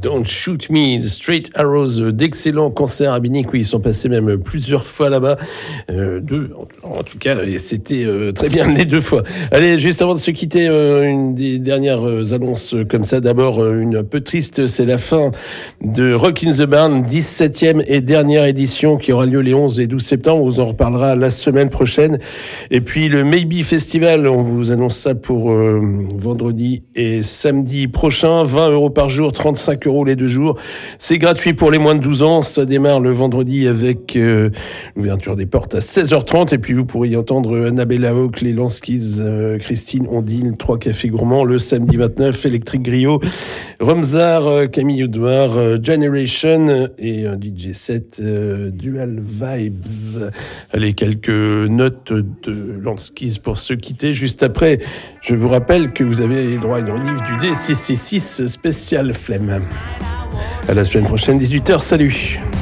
Don't Shoot Me, Straight Arrows, d'excellents concerts à Binic, oui, ils sont passés même plusieurs fois là-bas, deux en tout cas, et c'était très bien les deux fois. Allez, juste avant de se quitter, une des dernières annonces comme ça, d'abord une peu triste, c'est la fin de Rock in the Barn, 17e et dernière édition qui aura lieu les 11 et 12 septembre, on vous en reparlera la semaine prochaine, et puis le Maybe Festival, on vous annonce ça pour vendredi et samedi prochain, 20 € par jour, 35 € les 2 jours. C'est gratuit pour les moins de 12 ans. Ça démarre le vendredi avec l'ouverture des portes à 16h30. Et puis vous pourrez y entendre Annabella Hawk, les Lanskis, Christine Ondine, 3 cafés gourmands. Le samedi 29, Electric Griot, Romzar, Camille Audouard, Generation et un DJ set Dual Vibes. Allez, quelques notes de Lanskis pour se quitter. Juste après, je vous rappelle que vous avez droit à une rediff du D666 spécial Flemme. À la semaine prochaine, 18h, salut.